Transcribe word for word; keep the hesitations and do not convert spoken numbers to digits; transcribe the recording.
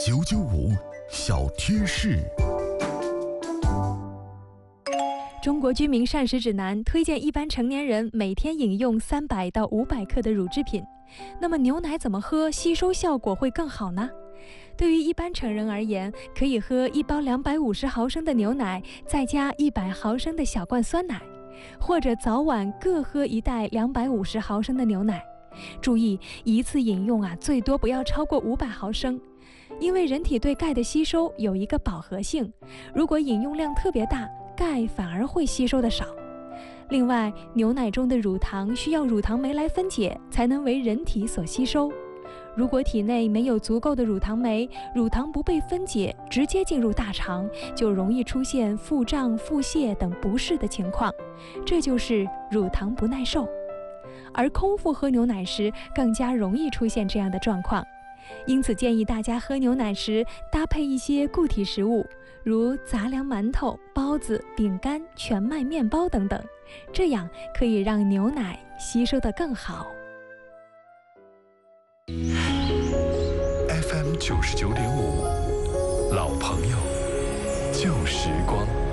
九九五小贴士。 中国居民膳食指南推荐一般成年人每天饮用三百到五百克的乳制品。那么牛奶怎么喝，吸收效果会更好呢？对于一般成人而言，可以喝一包两百五十毫升的牛奶，再加一百毫升的小罐酸奶，或者早晚各喝一袋两百五十毫升的牛奶。注意，一次饮用啊，最多不要超过五百毫升。因为人体对钙的吸收有一个饱和性，如果饮用量特别大，钙反而会吸收的少。另外，牛奶中的乳糖需要乳糖酶来分解，才能为人体所吸收。如果体内没有足够的乳糖酶，乳糖不被分解，直接进入大肠，就容易出现腹胀、腹泻等不适的情况，这就是乳糖不耐受。而空腹喝牛奶时，更加容易出现这样的状况。因此建议大家喝牛奶时搭配一些固体食物，如杂粮馒头、包子、饼干、全麦面包等等，这样可以让牛奶吸收得更好。 F M 九十九点五，老朋友，旧时光。